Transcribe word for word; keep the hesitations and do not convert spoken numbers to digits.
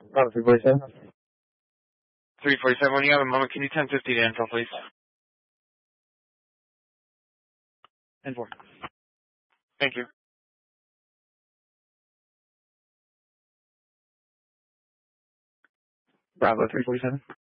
Bravo three forty-seven. three forty-seven, when you have a moment, can you ten fifty to Intel, please? ten four. Thank you. Bravo three forty-seven.